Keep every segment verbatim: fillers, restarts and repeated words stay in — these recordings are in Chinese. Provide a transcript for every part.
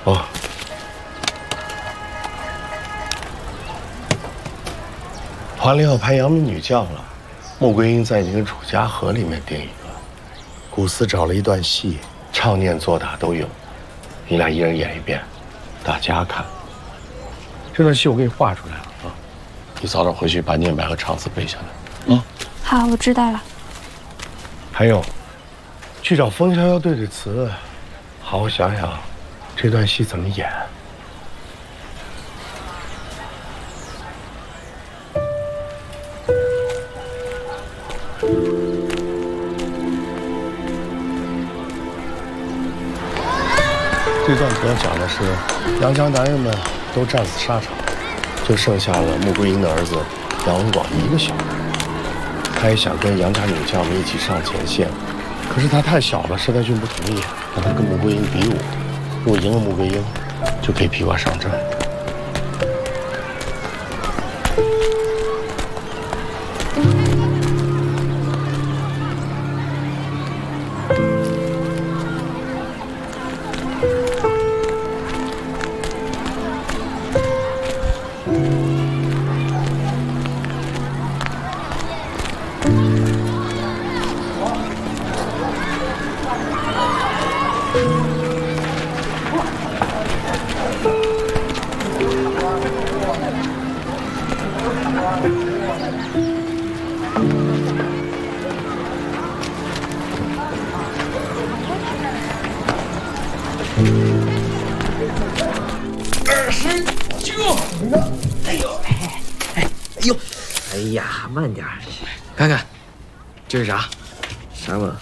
哦。团里要拍《扬名女将》了，穆桂英在你跟楚家河里面定一个。古斯找了一段戏，唱念做打都有，你俩一人演一遍，大家看。这段戏我给你画出来了啊，你早点回去把念白和唱词背下来。嗯， 好，我知道了。 还有，去找风逍遥对对词，好好想想这段戏怎么演。这段主要讲的是杨家男人们都战死沙场，就剩下了穆桂英的儿子杨文广一个小人。他也想跟杨家女将们一起上前线，可是他太小了，佘太君不同意，让他跟穆桂英比武。如果赢了穆桂英，就可以披挂上阵。 二十九，哎呦，哎哎哎呦，哎呀，慢点，看看，这是啥？啥嘛？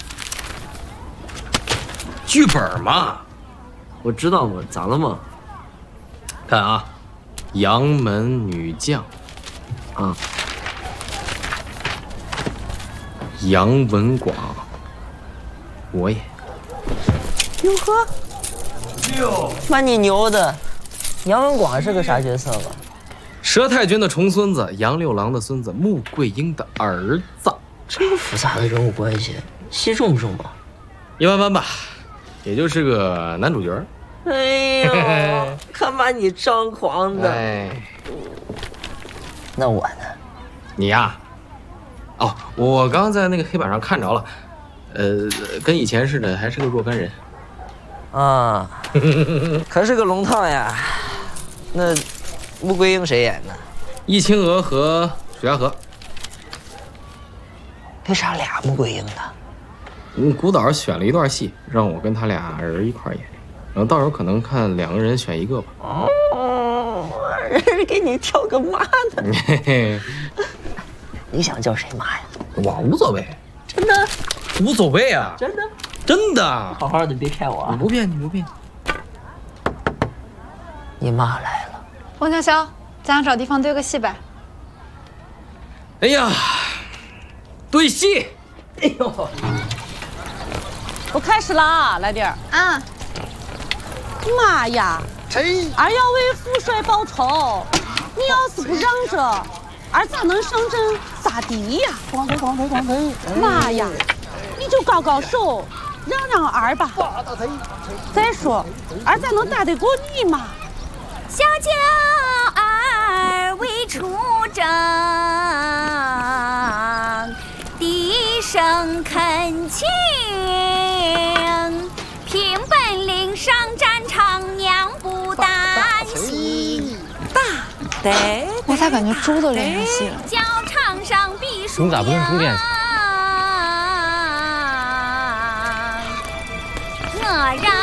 剧本嘛。我知道嘛，咋了嘛？看啊，杨门女将，啊，杨文广，我也。 哟呵，哟，妈你牛的！杨文广是个啥角色吧？ 佘太君的重孙子，杨六郎的孙子，穆桂英的儿子。 这么复杂的人物关系，戏重不重吧？ 一般般吧，也就是个男主角。 哎呦，看把你张狂的！哎，那我呢？ 你呀？哦，我刚刚在那个黑板上看着了，呃，跟以前似的，还是个若干人。 啊，可是个龙套呀。那穆桂英谁演的？ 易清娥和水家河。 为啥俩穆桂英呢？ 嗯，古导选了一段戏，让我跟他俩人一块演，然后到时候可能看两个人选一个吧。 哦，人给你挑个妈的。你想叫谁妈呀？ 我无所谓。 真的？ 无所谓啊。 真的？ 真的。 好好的，别骗我啊！ 你不骗，你不骗。 你妈来了。 王潇潇，咱俩找地方对个戏呗。 哎呀，对戏！哎呦， 我开始了啊，来点儿啊！ 妈呀，儿要为父帅报仇，你要是不让着，儿咋能上阵咋地呀？光腿光腿光腿！妈呀，你就高高手，让让儿吧。再说，儿咋能打得过你嘛？ 小娇儿未出征，低声恳请，凭本领上战场，娘不担心。 大对， 我咋感觉猪都练上戏了？ 教场上必输你咋不跟猪练去？ 我让